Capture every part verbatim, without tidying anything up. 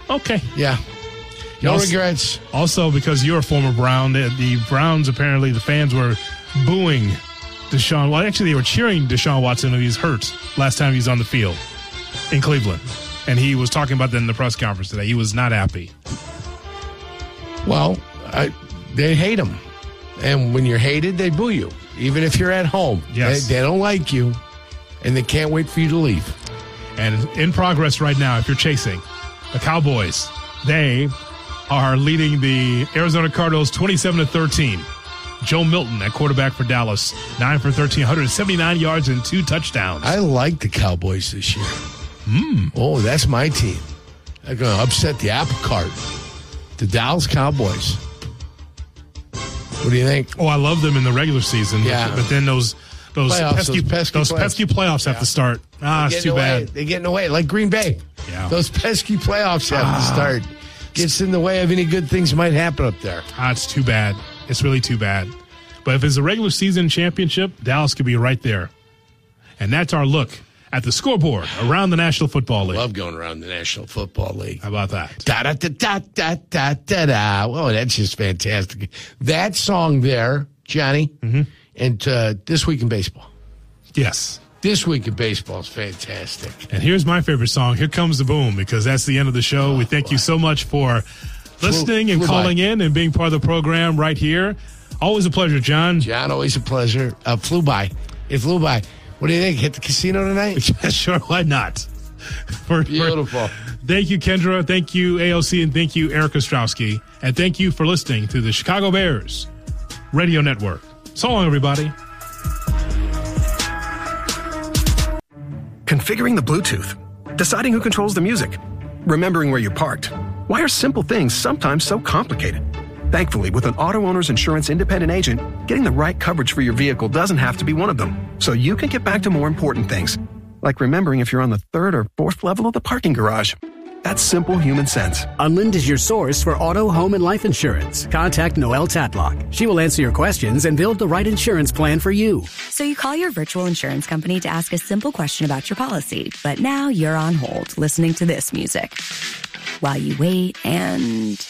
Okay. Yeah. No also, regrets. Also, because you're a former Brown, the, the Browns, apparently, the fans were booing Deshaun. Well, actually, they were cheering Deshaun Watson when he was hurt last time he was on the field in Cleveland. And he was talking about that in the press conference today. He was not happy. Well, I, they hate him. And when you're hated, they boo you. Even if you're at home. Yes. They, they don't like you, and they can't wait for you to leave. And in progress right now, if you're chasing, the Cowboys, they are leading the Arizona Cardinals twenty-seven to thirteen. Joe Milton at quarterback for Dallas, nine for thirteen, one hundred seventy-nine yards and two touchdowns. I like the Cowboys this year. Mm. Oh, that's my team. They're going to upset the apple cart. The Dallas Cowboys. What do you think? Oh, I love them in the regular season. Yeah. But, but then those those Playoffs, pesky, those pesky those playoffs. pesky playoffs have Yeah. to start. Ah, it's too away. bad. They're getting away. Like Green Bay. Yeah. Those pesky playoffs have ah. to start. Gets in the way of any good things might happen up there. Ah, it's too bad. It's really too bad. But if it's a regular season championship, Dallas could be right there. And that's our look at the scoreboard around the National Football League. Love going around the National Football League. How about that? Da da da da da da da da. Oh, that's just fantastic. That song there, Johnny, mm-hmm. and uh, This Week in Baseball. Yes. This Week in Baseball is fantastic. And here's my favorite song, Here Comes the Boom, because that's the end of the show. Oh, we thank boy. you so much for listening flew, and flew calling by. in and being part of the program right here. Always a pleasure, John. John, always a pleasure. Uh, flew by. It flew by. What do you think? Hit the casino tonight? Sure, why not? For, Beautiful. For, thank you, Kendra. Thank you, A O C, and thank you, Eric Ostrowski. And thank you for listening to the Chicago Bears Radio Network. So long, everybody. Configuring the Bluetooth, deciding who controls the music, remembering where you parked. Why are simple things sometimes so complicated? Thankfully, with an auto owner's insurance independent agent, getting the right coverage for your vehicle doesn't have to be one of them. So you can get back to more important things, like remembering if you're on the third or fourth level of the parking garage. That's simple human sense. Unlind is your source for auto, home, and life insurance. Contact Noelle Tatlock. She will answer your questions and build the right insurance plan for you. So you call your virtual insurance company to ask a simple question about your policy, but now you're on hold listening to this music while you wait and...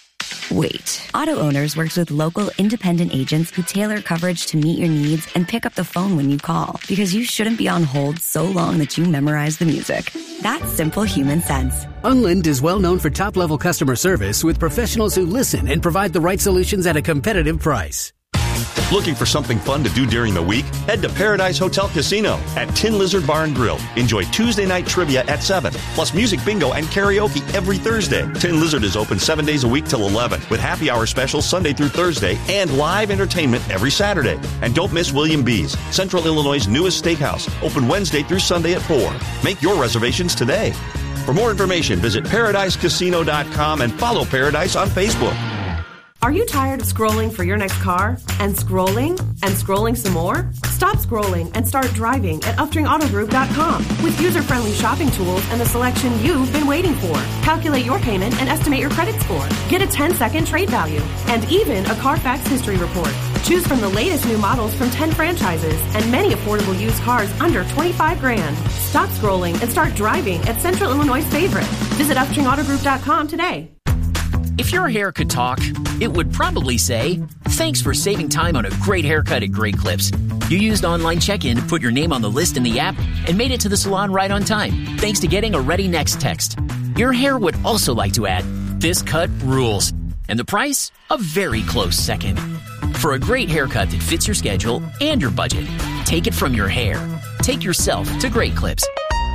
Wait. Auto Owners works with local independent agents who tailor coverage to meet your needs and pick up the phone when you call, because you shouldn't be on hold so long that you memorize the music. That's simple human sense. Unlind is well known for top-level customer service with professionals who listen and provide the right solutions at a competitive price. Looking for something fun to do during the week? Head to Paradise Hotel Casino at Tin Lizard Bar and Grill. Enjoy Tuesday night trivia at seven, plus music bingo and karaoke every Thursday. Tin Lizard is open seven days a week till eleven, with happy hour specials Sunday through Thursday and live entertainment every Saturday. And don't miss William B's, Central Illinois' newest steakhouse, open Wednesday through Sunday at four. Make your reservations today. For more information, visit paradise casino dot com and follow Paradise on Facebook. Are you tired of scrolling for your next car? And scrolling? And scrolling some more? Stop scrolling and start driving at upstring auto group dot com with user-friendly shopping tools and the selection you've been waiting for. Calculate your payment and estimate your credit score. Get a ten-second trade value and even a Carfax history report. Choose from the latest new models from ten franchises and many affordable used cars under twenty-five grand. Stop scrolling and start driving at Central Illinois' favorite. Visit upstring auto group dot com today. If your hair could talk, it would probably say, thanks for saving time on a great haircut at Great Clips. You used online check-in to put your name on the list in the app and made it to the salon right on time, thanks to getting a Ready Next text. Your hair would also like to add, this cut rules. And the price? A very close second. For a great haircut that fits your schedule and your budget, take it from your hair. Take yourself to Great Clips.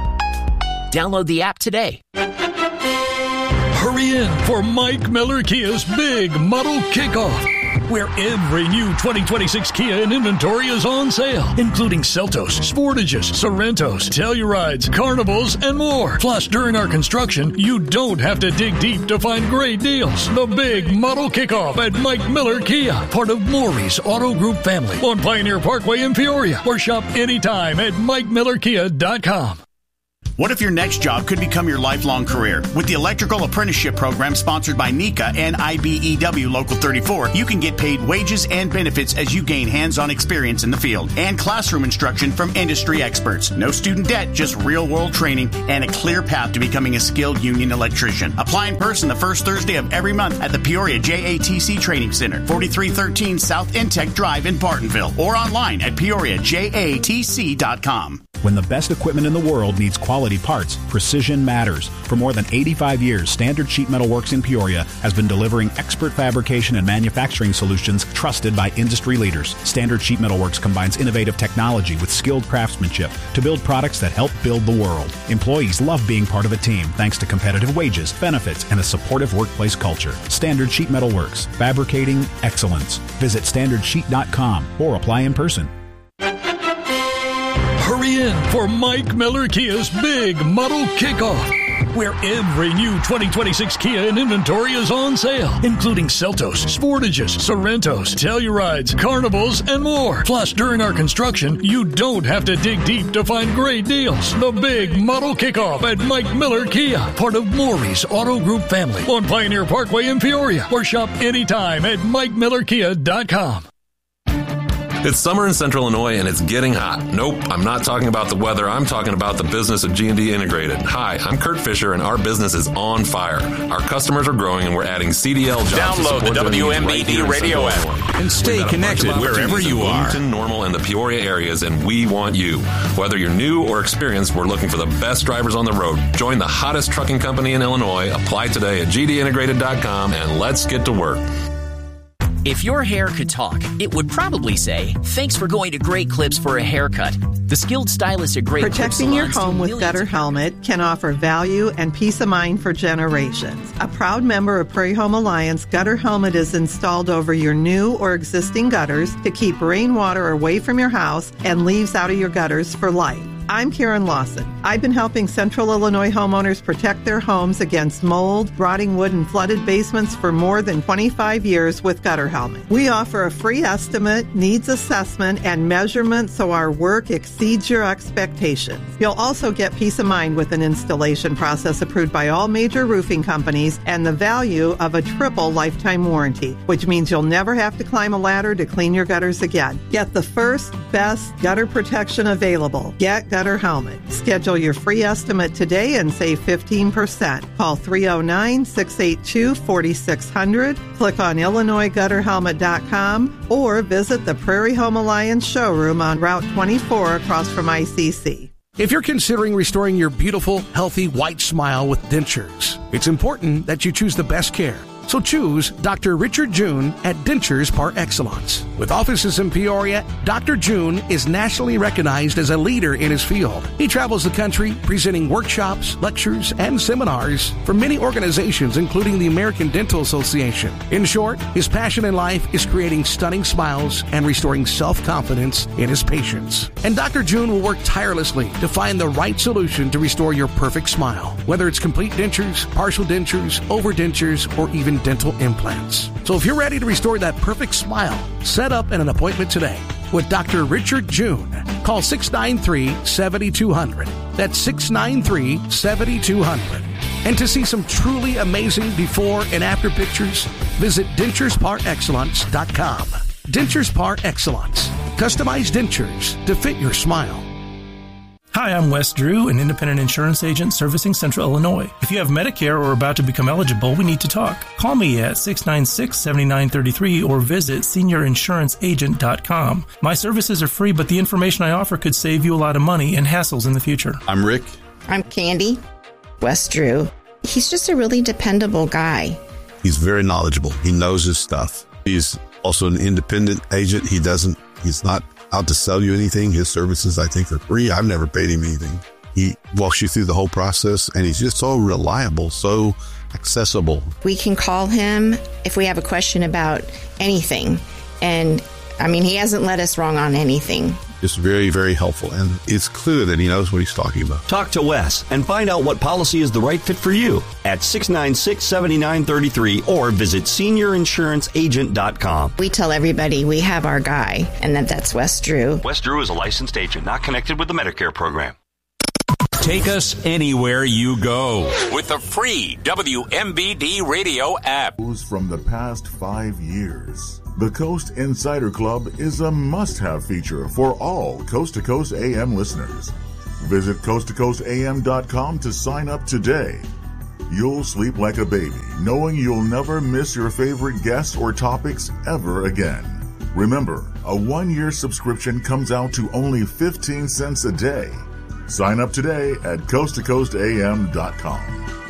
Download the app today. Hurry in for Mike Miller Kia's big model kickoff, where every new twenty twenty-six Kia in inventory is on sale, including Seltos, Sportages, Sorrentos, Tellurides, Carnivals, and more. Plus, during our construction, you don't have to dig deep to find great deals. The big model kickoff at Mike Miller Kia, part of Maury's Auto Group family on Pioneer Parkway in Peoria, or shop anytime at mike miller kia dot com. What if your next job could become your lifelong career? With the Electrical Apprenticeship Program sponsored by NECA and I B E W Local thirty-four, you can get paid wages and benefits as you gain hands-on experience in the field and classroom instruction from industry experts. No student debt, just real-world training and a clear path to becoming a skilled union electrician. Apply in person the first Thursday of every month at the Peoria J A T C Training Center, forty-three thirteen South Intech Drive in Bartonville, or online at peoria j a t c dot com. When the best equipment in the world needs quality parts, precision matters. For more than eighty-five years, Standard Sheet Metal Works in Peoria has been delivering expert fabrication and manufacturing solutions trusted by industry leaders. Standard Sheet Metal Works combines innovative technology with skilled craftsmanship to build products that help build the world. Employees love being part of a team thanks to competitive wages, benefits, and a supportive workplace culture. Standard Sheet Metal Works, fabricating excellence. Visit standard sheet dot com or apply in person. Hurry in for Mike Miller Kia's big model kickoff, where every new twenty twenty-six Kia in inventory is on sale, including Seltos, Sportages, Sorrentos, Tellurides, Carnivals, and more. Plus, during our construction, you don't have to dig deep to find great deals. The big model kickoff at Mike Miller Kia, part of Maury's Auto Group family on Pioneer Parkway in Peoria, or shop anytime at mike miller kia dot com. It's summer in Central Illinois and it's getting hot. Nope, I'm not talking about the weather. I'm talking about the business of G and D Integrated. Hi, I'm Kurt Fisher and our business is on fire. Our customers are growing and we're adding C D L jobs. Download the W M B D right radio app and stay connected wherever you are. Bloomington, Normal, and the Peoria areas, and we want you. Whether you're new or experienced, we're looking for the best drivers on the road. Join the hottest trucking company in Illinois. Apply today at g d integrated dot com and let's get to work. If your hair could talk, it would probably say, thanks for going to Great Clips for a haircut. The skilled stylists at Great Clips Protecting your home with Gutter Helmet can offer value and peace of mind for generations. A proud member of Prairie Home Alliance, Gutter Helmet is installed over your new or existing gutters to keep rainwater away from your house and leaves out of your gutters for life. I'm Karen Lawson. I've been helping Central Illinois homeowners protect their homes against mold, rotting wood, and flooded basements for more than twenty-five years with Gutter Helmet. We offer a free estimate, needs assessment, and measurement so our work exceeds your expectations. You'll also get peace of mind with an installation process approved by all major roofing companies and the value of a triple lifetime warranty, which means you'll never have to climb a ladder to clean your gutters again. Get the first, best gutter protection available. Get Gutter Helmet. Schedule your free estimate today and save fifteen percent. Call three oh nine, six eight two, four six zero zero, click on illinois gutter helmet dot com, or visit the Prairie Home Alliance showroom on Route twenty-four across from I C C. If you're considering restoring your beautiful, healthy, white smile with dentures, it's important that you choose the best care. So choose Doctor Richard June at Dentures Par Excellence. With offices in Peoria, Doctor June is nationally recognized as a leader in his field. He travels the country presenting workshops, lectures, and seminars for many organizations, including the American Dental Association. In short, his passion in life is creating stunning smiles and restoring self-confidence in his patients. And Doctor June will work tirelessly to find the right solution to restore your perfect smile, whether it's complete dentures, partial dentures, overdentures, or even dental implants. So if you're ready to restore that perfect smile, set up an appointment today with Doctor Richard June. Call six nine three, seven two zero zero. That's six nine three, seven two zero zero. And to see some truly amazing before and after pictures, visit dentures par excellence dot com. Dentures Par Excellence. Customized dentures to fit your smile. Hi, I'm Wes Drew, an independent insurance agent servicing Central Illinois. If you have Medicare or are about to become eligible, we need to talk. Call me at six nine six, seven nine three three or visit senior insurance agent dot com. My services are free, but the information I offer could save you a lot of money and hassles in the future. I'm Rick. I'm Candy. Wes Drew. He's just a really dependable guy. He's very knowledgeable. He knows his stuff. He's also an independent agent. He doesn't, he's not out to sell you anything. His services, I think, are free. I've never paid him anything. He walks you through the whole process, and he's just so reliable, so accessible. We can call him if we have a question about anything. And, I mean, he hasn't led us wrong on anything. Just very, very helpful, and it's clear that he knows what he's talking about. Talk to Wes and find out what policy is the right fit for you at six nine six, seven nine three three or visit senior insurance agent dot com. We tell everybody we have our guy, and that that's Wes Drew. Wes Drew is a licensed agent not connected with the Medicare program. Take us anywhere you go with the free W M B D radio app. From the past five years, the Coast Insider Club is a must-have feature for all Coast to Coast A M listeners. Visit coast to coast a m dot com to sign up today. You'll sleep like a baby, knowing you'll never miss your favorite guests or topics ever again. Remember, a one-year subscription comes out to only fifteen cents a day. Sign up today at coast to coast a m dot com.